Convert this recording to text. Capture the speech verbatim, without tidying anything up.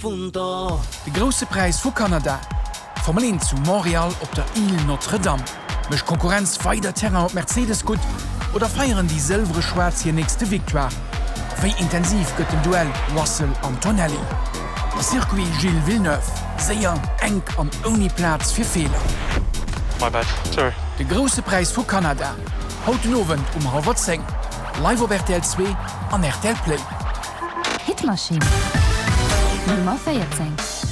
Wunder. De grosse Preis vu Kanada. Formel zu Montreal op der Ile Notre Dame. Mech Konkurrenz feider Terra op Mercedes gut oder feieren die silvere Schwarz hier nächste Victoire. Wéi intensiv gëtt dem Duell Russell Antonelli. Circuit Gilles Villeneuve, séier eng an oni Platz fir Fehler. My bad. Sorry. De grosse Preis vu Kanada. Hauten Owen um Harvard seng. Live op R T L zwei an R T L Play. Hitmaschine. Nummer vierzehn.